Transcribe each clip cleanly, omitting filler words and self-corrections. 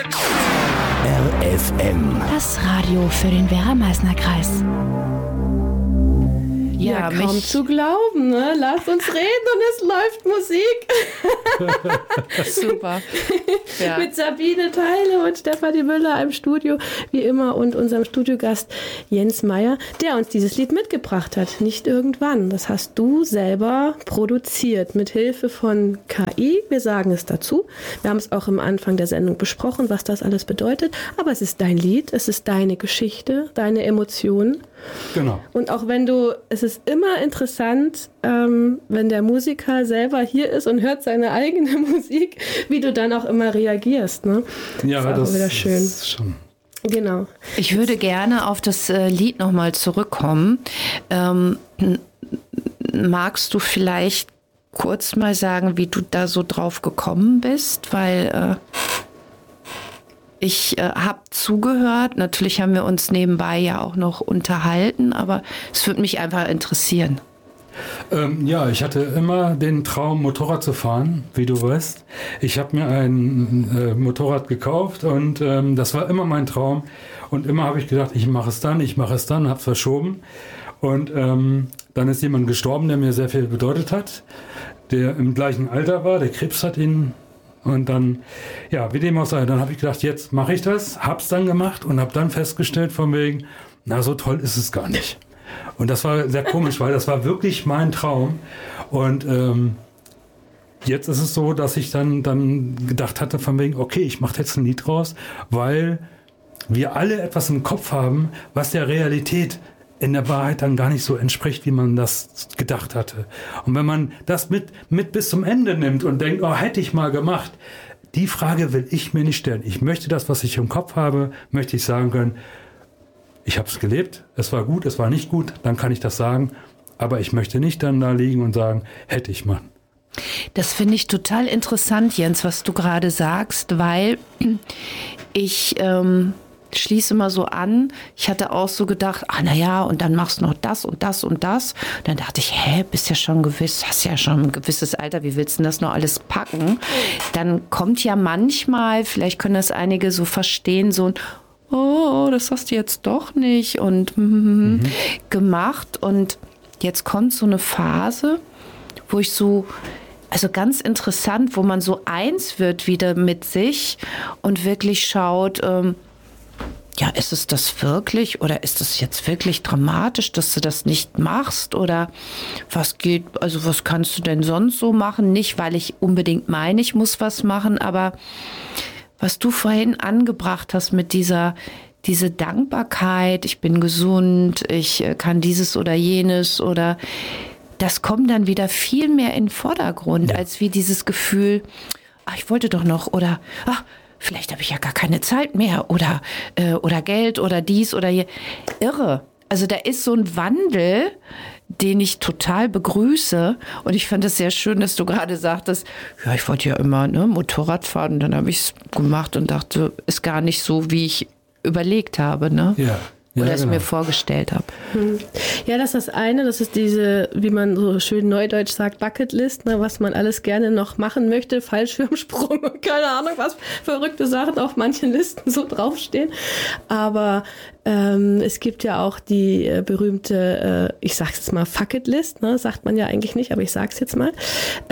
RFM. Das Radio für den Werra-Meißner-Kreis. Ja, kaum zu glauben, ne? Lasst uns reden und es läuft Musik. Super. Ja. Mit Sabine Theile und Stefanie Müller im Studio, wie immer, und unserem Studiogast Jens Meyer, der uns dieses Lied mitgebracht hat. Nicht irgendwann. Das hast du selber produziert, mit Hilfe von KI. Wir sagen es dazu. Wir haben es auch am Anfang der Sendung besprochen, was das alles bedeutet. Aber es ist dein Lied, es ist deine Geschichte, deine Emotionen. Genau. Und auch wenn es ist immer interessant, wenn der Musiker selber hier ist und hört seine eigene Musik, wie du dann auch immer reagierst. Ne? Ja, das ist auch wieder schön. Ist schon. Genau. Ich würde gerne auf das Lied nochmal zurückkommen. Magst du vielleicht kurz mal sagen, wie du da so drauf gekommen bist? Weil ich habe zugehört, natürlich haben wir uns nebenbei ja auch noch unterhalten, aber es würde mich einfach interessieren. Ja, ich hatte immer den Traum, Motorrad zu fahren, wie du weißt. Ich habe mir ein Motorrad gekauft und das war immer mein Traum. Und immer habe ich gedacht, ich mache es dann, habe es verschoben. Und dann ist jemand gestorben, der mir sehr viel bedeutet hat, der im gleichen Alter war, der Krebs hat ihn. Und dann, ja, wie dem auch sei, dann habe ich gedacht, jetzt mache ich das, hab's dann gemacht und habe dann festgestellt von wegen, na, so toll ist es gar nicht. Und das war sehr komisch, weil das war wirklich mein Traum. Und jetzt ist es so, dass ich dann gedacht hatte von wegen, okay, ich mache jetzt ein Lied raus, weil wir alle etwas im Kopf haben, was der Realität in der Wahrheit dann gar nicht so entspricht, wie man das gedacht hatte. Und wenn man das mit bis zum Ende nimmt und denkt, oh, hätte ich mal gemacht, die Frage will ich mir nicht stellen. Ich möchte das, was ich im Kopf habe, möchte ich sagen können, ich habe es gelebt, es war gut, es war nicht gut, dann kann ich das sagen. Aber ich möchte nicht dann da liegen und sagen, hätte ich mal. Das finde ich total interessant, Jens, was du gerade sagst, weil ich schließe mal so an. Ich hatte auch so gedacht, naja, und dann machst du noch das und das und das. Und dann dachte ich, bist ja schon gewiss, hast ja schon ein gewisses Alter, wie willst du das noch alles packen? Dann kommt ja manchmal, vielleicht können das einige so verstehen, so ein, oh, das hast du jetzt doch nicht und gemacht. Und jetzt kommt so eine Phase, wo ich so, also ganz interessant, wo man so eins wird wieder mit sich und wirklich schaut, ja, ist es das wirklich oder ist es jetzt wirklich dramatisch, dass du das nicht machst oder was kannst du denn sonst so machen? Nicht, weil ich unbedingt meine, ich muss was machen, aber was du vorhin angebracht hast mit diese Dankbarkeit, ich bin gesund, ich kann dieses oder jenes oder das kommt dann wieder viel mehr in den Vordergrund, als wie dieses Gefühl, ich wollte doch noch oder vielleicht habe ich ja gar keine Zeit mehr oder Geld oder dies oder je. Irre. Also da ist so ein Wandel, den ich total begrüße. Und ich fand es sehr schön, dass du gerade sagtest, ja, ich wollte ja immer Motorrad fahren. Und dann habe ich es gemacht und dachte, ist gar nicht so, wie ich überlegt habe. Ne? Ja. Oder es mir vorgestellt habe. Ja, das ist das eine, das ist diese, wie man so schön neudeutsch sagt, Bucketlist, ne, was man alles gerne noch machen möchte, Fallschirmsprung und keine Ahnung, was verrückte Sachen auf manchen Listen so draufstehen. Aber es gibt ja auch die berühmte, ich sag's jetzt mal, Fucketlist, ne, sagt man ja eigentlich nicht, aber ich sag's jetzt mal.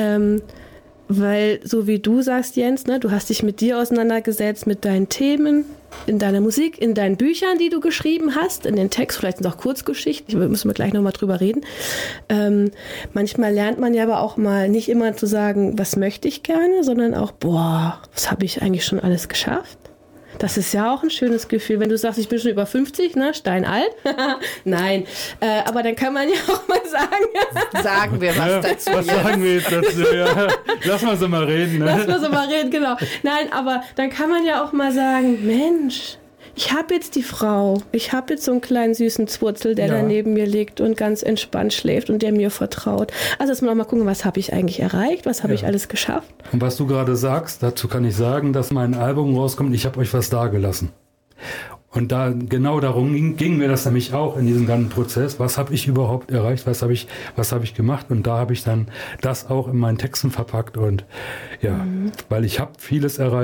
Weil, so wie du sagst, Jens, ne, du hast dich mit dir auseinandergesetzt, mit deinen Themen, in deiner Musik, in deinen Büchern, die du geschrieben hast, in den Text, vielleicht sind es auch Kurzgeschichten, müssen wir gleich nochmal drüber reden. Manchmal lernt man ja aber auch mal nicht immer zu sagen, was möchte ich gerne, sondern auch, was habe ich eigentlich schon alles geschafft? Das ist ja auch ein schönes Gefühl, wenn du sagst, ich bin schon über 50, ne, steinalt. Nein, aber dann kann man ja auch mal sagen. Sagen wir was dazu. Was sagen wir jetzt dazu? Ja. Lass mal so mal reden. Ne? Lass mal so mal reden, genau. Nein, aber dann kann man ja auch mal sagen, Mensch, ich habe jetzt die Frau, ich habe jetzt so einen kleinen süßen Zwurzel, der da neben mir liegt und ganz entspannt schläft und der mir vertraut. Also dass man auch mal gucken, was habe ich eigentlich erreicht, was habe ich alles geschafft. Und was du gerade sagst, dazu kann ich sagen, dass mein Album rauskommt, ich habe euch was dagelassen. Und da genau darum ging mir das nämlich auch in diesem ganzen Prozess. Was habe ich überhaupt erreicht? Was habe ich gemacht? Und da habe ich dann das auch in meinen Texten verpackt. Und ja, weil ich habe vieles erreicht,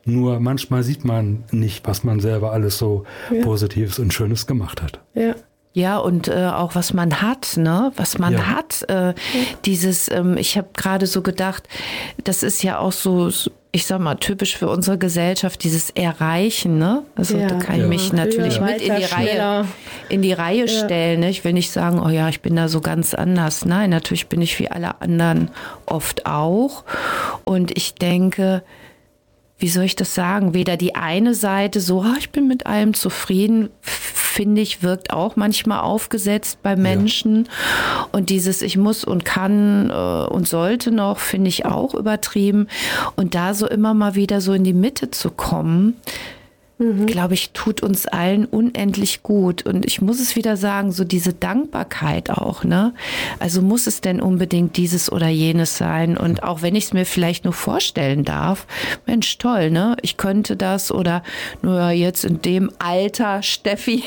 Nur manchmal sieht man nicht, was man selber alles so Positives und Schönes gemacht hat. Ja. Ja, und auch was man hat, ne? Was man hat. Dieses, ich habe gerade so gedacht, das ist ja auch so, ich sag mal, typisch für unsere Gesellschaft, dieses Erreichen, ne? Also da kann ich mich natürlich mit in die Reihe stellen. Ne? Ich will nicht sagen, oh ja, ich bin da so ganz anders. Nein, natürlich bin ich wie alle anderen oft auch. Und ich denke, wie soll ich das sagen? Weder die eine Seite so, ich bin mit allem zufrieden, finde ich, wirkt auch manchmal aufgesetzt bei Menschen. Ja. Und dieses ich muss und kann und sollte noch, finde ich auch übertrieben. Und da so immer mal wieder so in die Mitte zu kommen, glaube ich, tut uns allen unendlich gut. Und ich muss es wieder sagen, so diese Dankbarkeit auch, ne? Also muss es denn unbedingt dieses oder jenes sein? Und auch wenn ich es mir vielleicht nur vorstellen darf, Mensch, toll, ne? Ich könnte das oder nur jetzt in dem Alter, Steffi,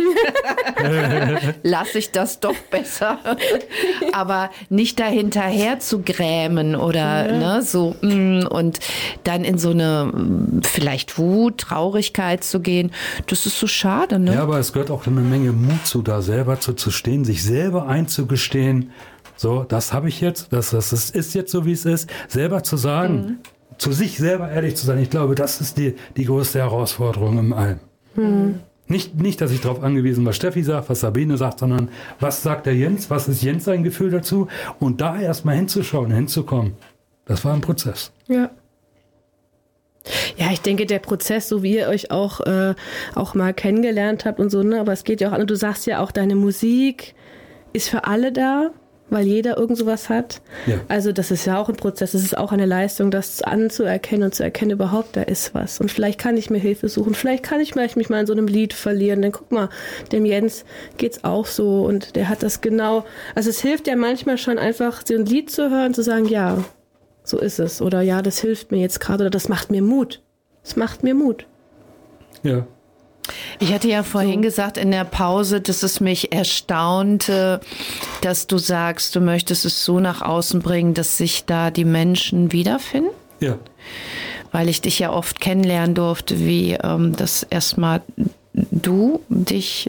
lasse ich das doch besser. Aber nicht dahinterher zu grämen oder ne, so und dann in so eine vielleicht Wut, Traurigkeit zu gehen, das ist so schade, ne? Ja, aber es gehört auch eine Menge Mut zu, da selber zu stehen, sich selber einzugestehen, so, das habe ich jetzt, das ist jetzt so, wie es ist, selber zu sagen, zu sich selber ehrlich zu sein, ich glaube, das ist die größte Herausforderung im Allem. Nicht, dass ich darauf angewiesen bin, was Steffi sagt, was Sabine sagt, sondern was sagt der Jens, was ist Jens sein Gefühl dazu und da erstmal hinzuschauen, hinzukommen, das war ein Prozess. Ja. Ja, ich denke, der Prozess, so wie ihr euch auch mal kennengelernt habt und so, ne, aber es geht ja auch an, und du sagst ja auch, deine Musik ist für alle da, weil jeder irgend sowas hat. Ja. Also das ist ja auch ein Prozess, es ist auch eine Leistung, das anzuerkennen und zu erkennen, überhaupt, da ist was. Und vielleicht kann ich mir Hilfe suchen, vielleicht kann ich mich mal in so einem Lied verlieren, dann guck mal, dem Jens geht's auch so und der hat das genau, also es hilft ja manchmal schon einfach, so ein Lied zu hören, zu sagen, ja, so ist es. Oder ja, das hilft mir jetzt gerade oder das macht mir Mut. Das macht mir Mut. Ja. Ich hatte ja vorhin gesagt in der Pause, dass es mich erstaunte, dass du sagst, du möchtest es so nach außen bringen, dass sich da die Menschen wiederfinden. Ja. Weil ich dich ja oft kennenlernen durfte, wie das erstmal du dich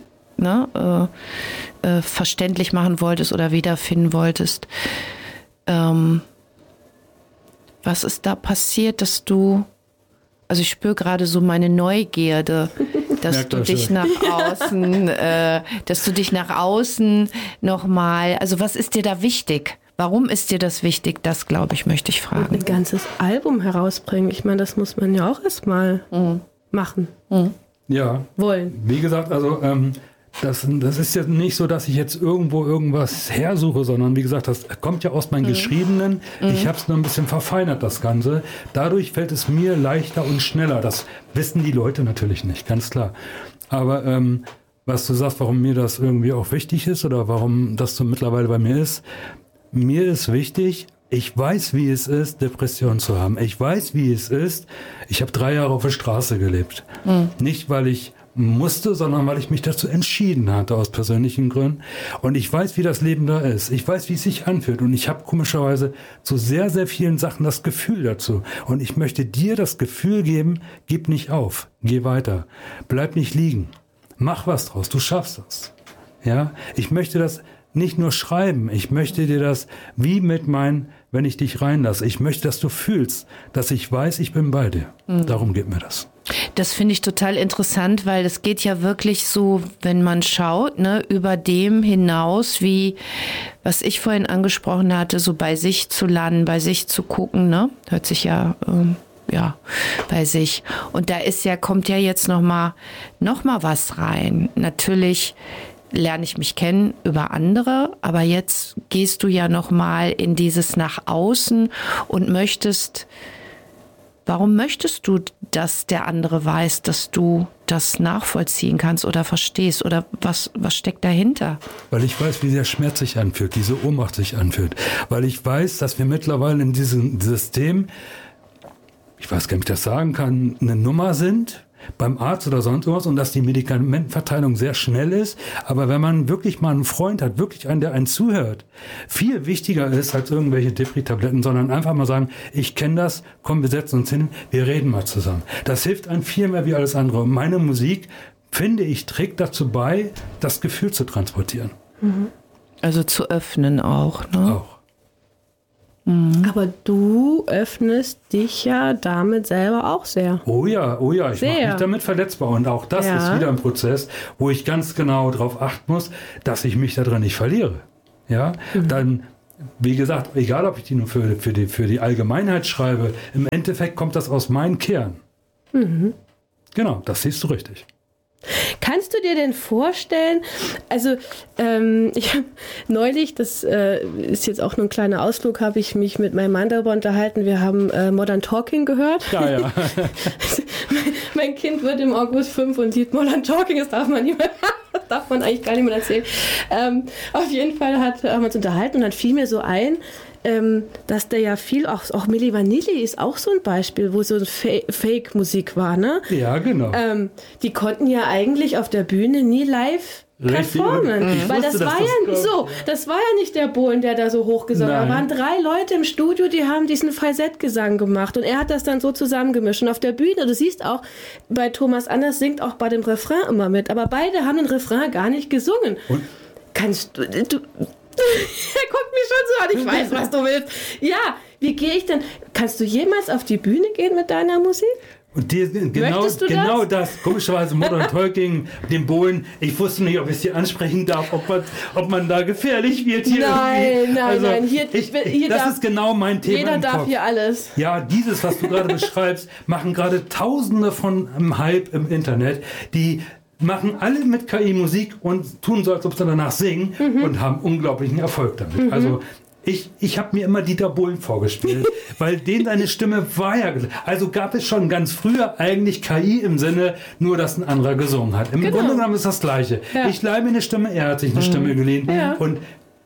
verständlich machen wolltest oder wiederfinden wolltest. Was ist da passiert, dass du, also ich spüre gerade so meine Neugierde, dass du dich nach außen, nochmal, also was ist dir da wichtig? Warum ist dir das wichtig? Das, glaube ich, möchte ich fragen. Und ein ganzes Album herausbringen, ich meine, das muss man ja auch erstmal machen. Ja. Wollen. Wie gesagt, also das ist ja nicht so, dass ich jetzt irgendwo irgendwas hersuche, sondern wie gesagt, das kommt ja aus meinem Geschriebenen. Ich habe es nur ein bisschen verfeinert, das Ganze. Dadurch fällt es mir leichter und schneller. Das wissen die Leute natürlich nicht, ganz klar. Aber was du sagst, warum mir das irgendwie auch wichtig ist oder warum das so mittlerweile bei mir ist wichtig, ich weiß, wie es ist, Depression zu haben. Ich weiß, wie es ist. Ich habe 3 Jahre auf der Straße gelebt. Nicht, weil ich musste, sondern weil ich mich dazu entschieden hatte, aus persönlichen Gründen. Und ich weiß, wie das Leben da ist. Ich weiß, wie es sich anfühlt. Und ich habe komischerweise zu sehr, sehr vielen Sachen das Gefühl dazu. Und ich möchte dir das Gefühl geben, gib nicht auf, geh weiter. Bleib nicht liegen. Mach was draus, du schaffst das. Ja, ich möchte das nicht nur schreiben. Ich möchte dir das wie wenn ich dich reinlasse. Ich möchte, dass du fühlst, dass ich weiß, ich bin bei dir. Darum geht mir das. Das finde ich total interessant, weil es geht ja wirklich so, wenn man schaut, ne, über dem hinaus, wie, was ich vorhin angesprochen hatte, so bei sich zu landen, bei sich zu gucken, ne, hört sich ja, bei sich. Und da kommt ja jetzt noch mal was rein. Natürlich lerne ich mich kennen über andere, aber jetzt gehst du ja noch mal in dieses nach außen und warum möchtest du, dass der andere weiß, dass du das nachvollziehen kannst oder verstehst? Oder was steckt dahinter? Weil ich weiß, wie der Schmerz sich anfühlt, diese Ohnmacht sich anfühlt. Weil ich weiß, dass wir mittlerweile in diesem System, ich weiß gar nicht, ob ich das sagen kann, eine Nummer sind, beim Arzt oder sonst was und dass die Medikamentenverteilung sehr schnell ist. Aber wenn man wirklich mal einen Freund hat, wirklich einen, der einen zuhört, viel wichtiger ist als irgendwelche Depri-Tabletten, sondern einfach mal sagen, ich kenne das, komm, wir setzen uns hin, wir reden mal zusammen. Das hilft einem viel mehr wie alles andere. Und meine Musik, finde ich, trägt dazu bei, das Gefühl zu transportieren. Also zu öffnen auch, ne? Auch. Aber du öffnest dich ja damit selber auch sehr. Oh ja, ich mache Sehr. mich damit verletzbar. Und auch das Ja. ist wieder ein Prozess, wo ich ganz genau darauf achten muss, dass ich mich da drin nicht verliere. Ja, dann, wie gesagt, egal ob ich die nur für die Allgemeinheit schreibe, im Endeffekt kommt das aus meinem Kern. Genau, das siehst du richtig. Kannst du dir denn vorstellen, also ich habe neulich, das ist jetzt auch nur ein kleiner Ausflug, habe ich mich mit meinem Mann darüber unterhalten, wir haben Modern Talking gehört. Ja. Mein Kind wird im August 5 und sieht Modern Talking, das darf man eigentlich gar nicht mehr erzählen. Auf jeden Fall haben wir uns unterhalten und dann fiel mir so ein, dass der ja viel, auch Milli Vanilli ist auch so ein Beispiel, wo so Fake-Musik war, ne? Ja, genau. Die konnten ja eigentlich auf der Bühne nie live Richtig. performen. Ich Weil wusste, das war dass ja das so, das war ja nicht der Bohlen, der da so hochgesungen hat. Da Nein. waren 3 Leute im Studio, die haben diesen Falsettgesang gemacht und er hat das dann so zusammengemischt. Und auf der Bühne, du siehst auch, bei Thomas Anders singt auch bei dem Refrain immer mit, aber beide haben den Refrain gar nicht gesungen. Und? Kannst du er guckt mich schon so an, ich weiß, was du willst. Ja, wie gehe ich denn? Kannst du jemals auf die Bühne gehen mit deiner Musik? Und Möchtest du genau das, komischerweise Modern Talking, den Bohlen, ich wusste nicht, ob ich es hier ansprechen darf, ob man da gefährlich wird hier irgendwie. Nein, hier das darf, ist genau mein Thema jeder im darf Kopf. hier alles. Ja, dieses, was du gerade beschreibst, machen gerade Tausende von einem Hype im Internet, die machen alle mit KI Musik und tun so, als ob sie danach singen und haben unglaublichen Erfolg damit. Also ich habe mir immer Dieter Bohlen vorgespielt, weil seine Stimme war ja... Also gab es schon ganz früher eigentlich KI im Sinne, nur dass ein anderer gesungen hat. Im Grunde genommen ist das Gleiche. Ja. Ich leihe mir eine Stimme, er hat sich eine Stimme geliehen. Ja. Und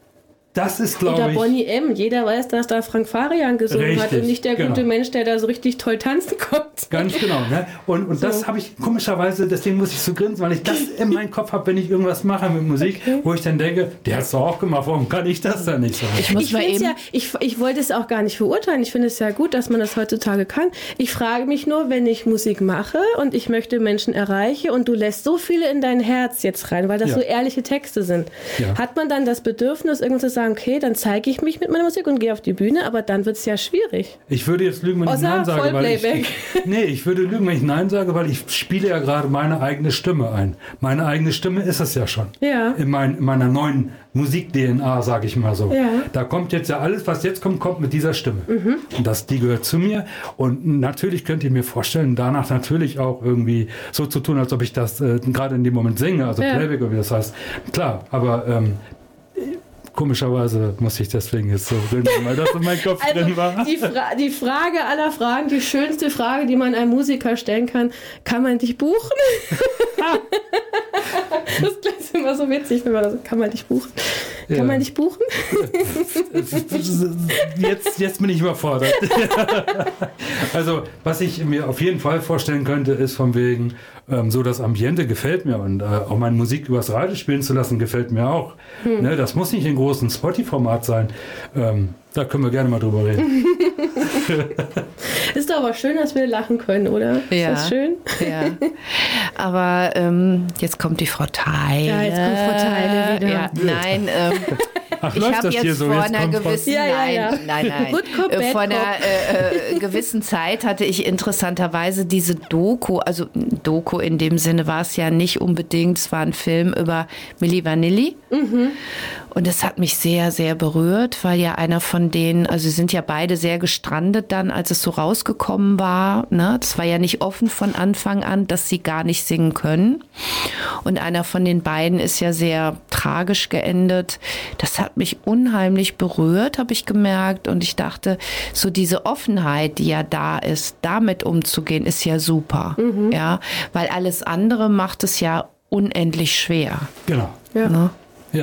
das ist, Oder glaube ich... Bonnie M. Jeder weiß, dass da Frank Farian gesungen hat Richtig, und nicht der gute genau. Mensch, der da so richtig toll tanzen kommt. Ganz genau. Ne? Und das habe ich komischerweise, deswegen muss ich so grinsen, weil ich das in meinem Kopf habe, wenn ich irgendwas mache mit Musik, wo ich dann denke, der hat es doch auch gemacht, warum kann ich das dann nicht so? Ich muss Ich, mal eben. ich wollte es auch gar nicht verurteilen. Ich finde es ja gut, dass man das heutzutage kann. Ich frage mich nur, wenn ich Musik mache und ich möchte Menschen erreichen und du lässt so viele in dein Herz jetzt rein, weil das Ja. so ehrliche Texte sind. Ja. Hat man dann das Bedürfnis, irgendwann zu sagen, okay, dann zeige ich mich mit meiner Musik und gehe auf die Bühne, aber dann wird es ja schwierig. Ich würde jetzt lügen, wenn ich Außer Nein sage, weil Vollplayback. ich würde lügen, wenn ich Nein sage, weil ich spiele ja gerade meine eigene Stimme ein. Meine eigene Stimme ist es ja schon. Ja. In meiner neuen Musik-DNA, sage ich mal so. Ja. Da kommt jetzt ja alles, was jetzt kommt mit dieser Stimme. Und die gehört zu mir. Und natürlich könnt ihr mir vorstellen, danach natürlich auch irgendwie so zu tun, als ob ich das gerade in dem Moment singe, also Ja. Playback oder wie das heißt. Klar, aber komischerweise muss ich deswegen jetzt so grinsen, weil das in meinem Kopf drin war. Also die Frage aller Fragen, die schönste Frage, die man einem Musiker stellen kann man dich buchen? Das klingt immer so witzig, wenn man das, kann man dich buchen? Ja. Kann man dich buchen? Jetzt bin ich überfordert. Also, was ich mir auf jeden Fall vorstellen könnte, ist von wegen, so das Ambiente gefällt mir und auch meine Musik übers Radio spielen zu lassen, gefällt mir auch. Ne, das muss nicht in großen Spotify-Format sein. Da können wir gerne mal drüber reden. Ist doch aber schön, dass wir lachen können, oder? Ja. Ist das schön? Ja. Aber jetzt kommt die Frau Teile. Ja, jetzt kommt Frau Teile wieder. Ja, nein, Ach, ich läuft habe das hier jetzt so? vor Jetzt einer kommt Frau- gewissen, Ja. nein, Good Cop, Bad vor Cop. einer gewissen Zeit hatte ich interessanterweise diese Doku, also Doku in dem Sinne war es ja nicht unbedingt, es war ein Film über Milli Vanilli. Und das hat mich sehr, sehr berührt, weil ja einer von denen, also sie sind ja beide sehr gestrandet dann, als es so rausgekommen war. Ne? Das war ja nicht offen von Anfang an, dass sie gar nicht singen können. Und einer von den beiden ist ja sehr tragisch geendet. Das hat mich unheimlich berührt, habe ich gemerkt. Und ich dachte, so diese Offenheit, die ja da ist, damit umzugehen, ist ja super. Ja, weil alles andere macht es ja unendlich schwer. Genau. Ja. Ne? Ja.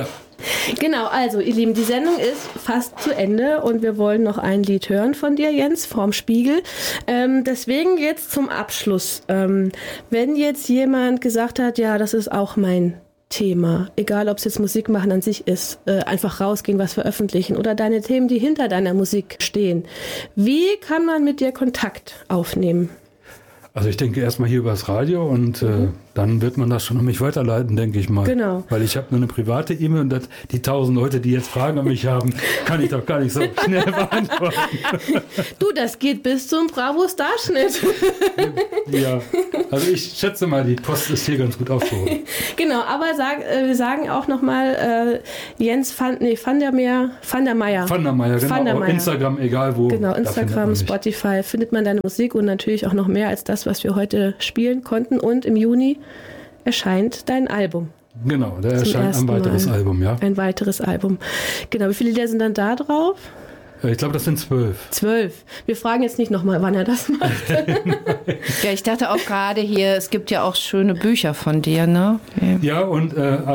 Genau, also ihr Lieben, die Sendung ist fast zu Ende und wir wollen noch ein Lied hören von dir, Jens, vorm Spiegel. Deswegen jetzt zum Abschluss. Wenn jetzt jemand gesagt hat, ja, das ist auch mein Thema, egal ob es jetzt Musik machen an sich ist, einfach rausgehen, was veröffentlichen oder deine Themen, die hinter deiner Musik stehen. Wie kann man mit dir Kontakt aufnehmen? Also ich denke erstmal hier über das Radio und dann wird man das schon an mich weiterleiten, denke ich mal. Genau. Weil ich habe nur eine private E-Mail und die 1000 Leute, die jetzt Fragen an mich haben, kann ich doch gar nicht so schnell beantworten. Du, das geht bis zum Bravo-Starschnitt. Ja, also ich schätze mal, die Post ist hier ganz gut aufgehoben. Genau, aber wir sagen auch nochmal Jens Van der Meyer. Van der Meyer, genau. Instagram, egal wo. Genau, Instagram, Spotify findet man deine Musik und natürlich auch noch mehr als das, was wir heute spielen konnten. Und im Juni erscheint dein Album. Genau, da erscheint ein weiteres Album, ja. Ein weiteres Album. Genau, wie viele Lieder sind dann da drauf? Ich glaube, das sind 12. 12. Wir fragen jetzt nicht nochmal, wann er das macht. Ja, ich dachte auch gerade hier, es gibt ja auch schöne Bücher von dir, ne? Ja, und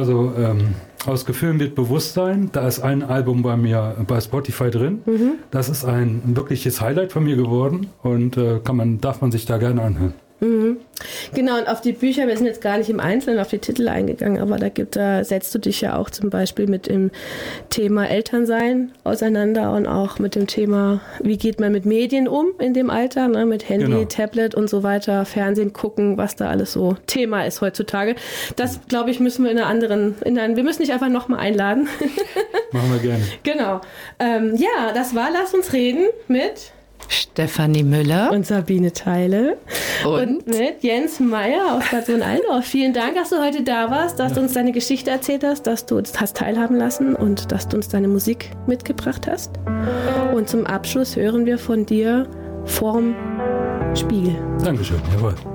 aus Gefühlen wird Bewusstsein. Da ist ein Album bei mir bei Spotify drin. Mhm. Das ist ein wirkliches Highlight von mir geworden und darf man sich da gerne anhören. Mhm. Genau, und auf die Bücher, wir sind jetzt gar nicht im Einzelnen auf die Titel eingegangen, aber da setzt du dich ja auch zum Beispiel mit dem Thema Elternsein auseinander und auch mit dem Thema, wie geht man mit Medien um in dem Alter, ne, mit Handy, genau. Tablet und so weiter, Fernsehen gucken, was da alles so Thema ist heutzutage. Das, glaube ich, müssen wir wir müssen dich einfach nochmal einladen. Machen wir gerne. Genau. Ja, das war Lass uns reden mit Stefanie Müller und Sabine Theile und mit Jens Meyer aus Bad Sohn-Allendorf. Vielen Dank, dass du heute da warst, dass du uns deine Geschichte erzählt hast, dass du uns hast teilhaben lassen und dass du uns deine Musik mitgebracht hast. Und zum Abschluss hören wir von dir Vorm Spiegel. Dankeschön, jawohl.